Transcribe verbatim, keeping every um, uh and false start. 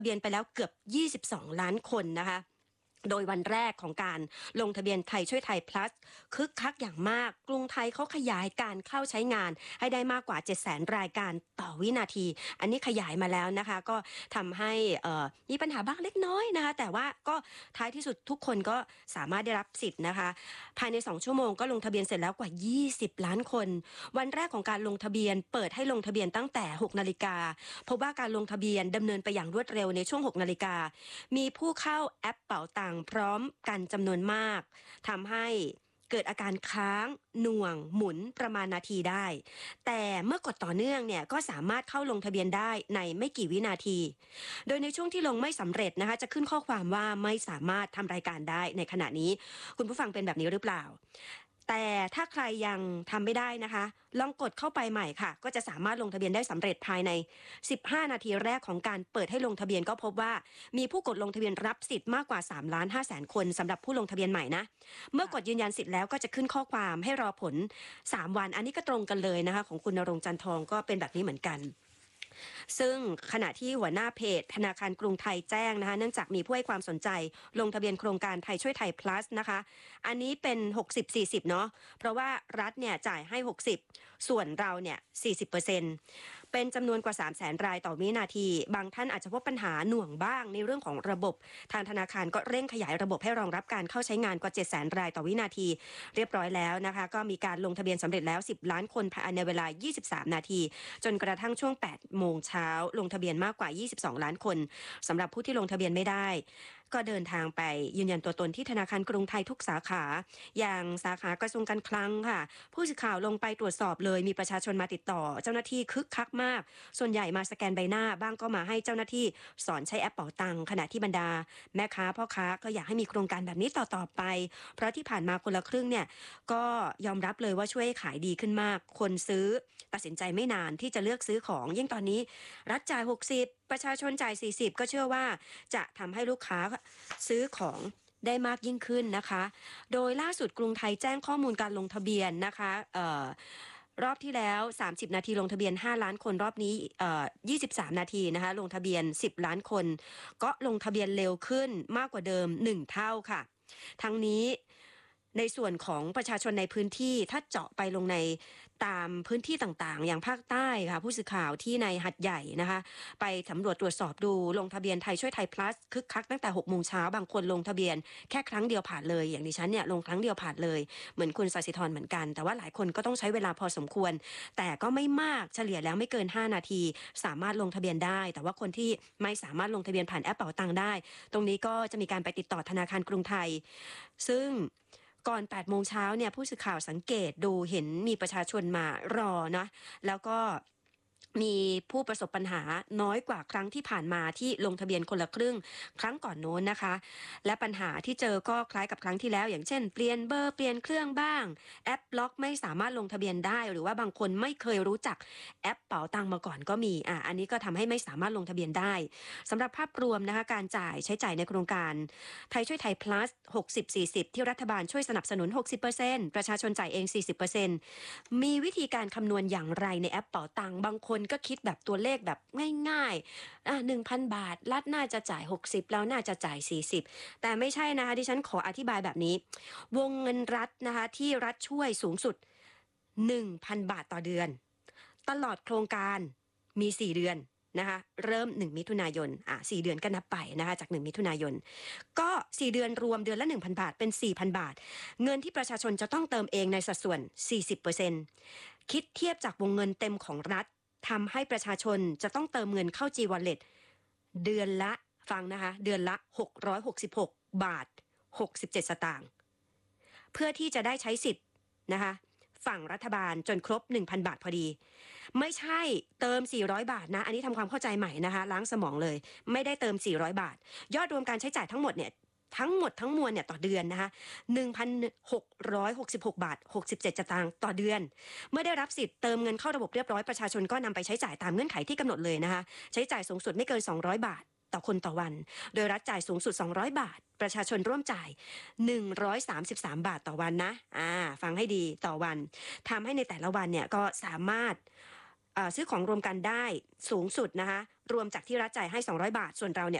ทะเบียนไปแล้วเกือบยี่สิบสองล้านคนนะคะโดยวันแรกของการลงทะเบียนไทยช่วยไทย plus คึกคักอย่างมากกรุงไทยเขาขยายการเข้าใช้งานให้ได้มากกว่า เจ็ดแสน รายการต่อวินาทีอันนี้ขยายมาแล้วนะคะก็ทำให้มีปัญหาบ้างเล็กน้อยนะคะแต่ว่าก็ท้ายที่สุดทุกคนก็สามารถได้รับสิทธิ์นะคะภายในสองชั่วโมงก็ลงทะเบียนเสร็จแล้วกว่ายี่สิบล้านคนวันแรกของการลงทะเบียนเปิดให้ลงทะเบียนตั้งแต่หกนาฬิกาพบว่าการลงทะเบียนดำเนินไปอย่างรวดเร็วในช่วงหกนาฬิกามีผู้เข้าแอปเป๋าตังค์พร้อมกันจำนวนมากทำให้เกิดอาการค้างหน่วงหมุนประมาณนาทีได้แต่เมื่อกดต่อเนื่องเนี่ยก็สามารถเข้าลงทะเบียนได้ในไม่กี่วินาทีโดยในช่วงที่ลงไม่สำเร็จนะคะจะขึ้นข้อความว่าไม่สามารถทำรายการได้ในขณะนี้คุณผู้ฟังเป็นแบบนี้หรือเปล่าแต่ถ้าใครยังทำไม่ได้นะคะลองกดเข้าไปใหม่ค่ะก็จะสามารถลงทะเบียนได้สำเร็จภายในสิบห้านาทีแรกของการเปิดให้ลงทะเบียนก็พบว่ามีผู้กดลงทะเบียนรับสิทธิ์มากกว่าสามล้านห้าแสนคนสำหรับผู้ลงทะเบียนใหม่นะเมื่อกดยืนยันสิทธิ์แล้วก็จะขึ้นข้อความให้รอผลสามวันอันนี้ก็ตรงกันเลยนะคะของคุณณรงค์จันทองก็เป็นแบบนี้เหมือนกันซึ่งขณะที่หัวหน้าเพจธนาคารกรุงไทยแจ้งนะคะเนื่องจากมีผู้ให้ความสนใจลงทะเบียนโครงการไทยช่วยไทย plus นะคะอันนี้เป็น หกสิบ สี่สิบ เนาะเพราะว่ารัฐเนี่ยจ่ายให้หกสิบส่วนเราเนี่ย สี่สิบเปอร์เซ็นต์ เป็นจำนวนกว่า สามแสน รายต่อวินาทีบางท่านอาจจะพบปัญหาหน่วงบ้างในเรื่องของระบบทางธนาคารก็เร่งขยายระบบให้รองรับการเข้าใช้งานกว่า เจ็ดแสน รายต่อวินาทีเรียบร้อยแล้วนะคะก็มีการลงทะเบียนสำเร็จแล้วสิบล้านคนภายในเวลายี่สิบสามนาทีจนกระทั่งช่วงแปดโมงเช้าลงทะเบียนมากกว่ายี่สิบสองล้านคนสำหรับผู้ที่ลงทะเบียนไม่ได้ก็เดินทางไปยืนยันตัวตนที่ธนาคารกรุงไทยทุกสาขาอย่างสาขากระทรวงการคลังค่ะผู้สื่อข่าวลงไปตรวจสอบเลยมีประชาชนมาติดต่อเจ้าหน้าที่คึกคักมากส่วนใหญ่มาสแกนใบหน้าบ้างก็มาให้เจ้าหน้าที่สอนใช้แอปเป๋าตังค์ขณะที่บรรดาแม่ค้าพ่อค้าก็อยากให้มีโครงการแบบนี้ต่อๆไปเพราะที่ผ่านมาคนละครึ่งเนี่ยก็ยอมรับเลยว่าช่วยขายดีขึ้นมากคนซื้อตัดสินใจไม่นานที่จะเลือกซื้อของยิ่งตอนนี้รัฐจ่ายหกสิบประชาชนจ่ายสี่สิบก็เชื่อว่าจะทำให้ลูกค้าซื้อของได้มากยิ่งขึ้นนะคะโดยล่าสุดกรุงไทยแจ้งข้อมูลการลงทะเบียนนะคะเอ่อรอบที่แล้วสามสิบนาทีลงทะเบียนห้าล้านคนรอบนี้เอ่อยี่สิบสามนาทีนะคะลงทะเบียนสิบล้านคนก็ลงทะเบียนเร็วขึ้นมากกว่าเดิมหนึ่งเท่าค่ะทั้งนี้ในส่วนของประชาชนในพื้นที่ถ้าเจาะไปลงในตามพื้นที่ต่างๆอย่างภาคใต้ค่ะผู้สื่อข่าวที่ในหัดใหญ่นะคะไปสำรวจตรวจสอบดูลงทะเบียนไทยช่วยไทย plus คึกคักตั้งแต่หกโมงเช้าบางคนลงทะเบียนแค่ครั้งเดียวผ่านเลยอย่างดิฉันเนี่ยลงครั้งเดียวผ่านเลยเหมือนคุณศศิธรเหมือนกันแต่ว่าหลายคนก็ต้องใช้เวลาพอสมควรแต่ก็ไม่มากเฉลี่ยแล้วไม่เกินห้านาทีสามารถลงทะเบียนได้แต่ว่าคนที่ไม่สามารถลงทะเบียนผ่านแอปเป๋าตังค์ได้ตรงนี้ก็จะมีการไปติดต่อธนาคารกรุงไทยซึ่งก่อนแปดโมงเช้าเนี่ยผู้สื่อข่าวสังเกตดูเห็นมีประชาชนมารอนะแล้วก็มีผู้ประสบปัญหาน้อยกว่าครั้งที่ผ่านมาที่ลงทะเบียนคนละครึ่งครั้งก่อนโน้นนะคะและปัญหาที่เจอก็คล้ายกับครั้งที่แล้วอย่างเช่นเปลี่ยนเบอร์เปลี่ยนเครื่องบ้างแอปบล็อกไม่สามารถลงทะเบียนได้หรือว่าบางคนไม่เคยรู้จักแอปเป๋าตังค์มาก่อนก็มีอ่ะอันนี้ก็ทำให้ไม่สามารถลงทะเบียนได้สำหรับภาพรวมนะคะการจ่ายใช้จ่ายในโครงการไทยช่วยไทย plus หกสิบ สี่สิบที่รัฐบาลช่วยสนับสนุน หกสิบเปอร์เซ็นต์ ประชาชนจ่ายเอง สี่สิบเปอร์เซ็นต์ มีวิธีการคำนวณอย่างไรในแอปเป๋าตังค์บางคนก็คิดแบบตัวเลขแบบง่ายๆอ่ะ หนึ่งพัน บาทรัฐน่าจะจ่ายหกสิบแล้วน่าจะจ่ายสี่สิบแต่ไม่ใช่นะคะดิฉันขออธิบายแบบนี้วงเงินรัฐนะคะที่รัฐช่วยสูงสุด หนึ่งพัน บาทต่อเดือนตลอดโครงการมีสี่เดือนนะคะเริ่มหนึ่งมิถุนายนอ่ะสี่เดือนก็นับไปนะคะจากหนึ่งมิถุนายนก็สี่เดือนรวมเดือนละ หนึ่งพัน บาทเป็น สี่พัน บาทเงินที่ประชาชนจะต้องเติมเองในสัดส่วน สี่สิบเปอร์เซ็นต์ คิดเทียบจากวงเงินเต็มของรัฐทำให้ประชาชนจะต้องเติมเงินเข้า G-Wallet เดือนละฟังนะคะเดือนละหกร้อยหกสิบหกบาทหกสิบเจ็ดสตางค์เพื่อที่จะได้ใช้สิทธิ์นะคะฝั่งรัฐบาลจนครบ หนึ่งพัน บาทพอดีไม่ใช่เติมสี่ร้อยบาทนะอันนี้ทำความเข้าใจใหม่นะคะล้างสมองเลยไม่ได้เติมสี่ร้อยบาทยอดรวมการใช้จ่ายทั้งหมดเนี่ยทั้งหมดทั้งมวลเนี่ยต่อเดือนนะคะ หนึ่งพันหกร้อยหกสิบหกบาทหกสิบเจ็ดสตางค์ต่อเดือนเมื่อได้รับสิทธิ์เติมเงินเข้าระบบเรียบร้อยประชาชนก็นำไปใช้จ่ายตามเงื่อนไขที่กำหนดเลยนะคะใช้จ่ายสูงสุดไม่เกินสองร้อยบาทต่อคนต่อวันโดยรัฐจ่ายสูงสุดสองร้อยบาทประชาชนร่วมจ่ายหนึ่งร้อยสามสิบสามบาทต่อวันนะอ่าฟังให้ดีต่อวันทำให้ในแต่ละวันเนี่ยก็สามารถเอ่อซื้อของรวมกันได้สูงสุดนะคะรวมจากที่รัฐจ่ายให้สองร้อยบาทส่วนเราเนี่ย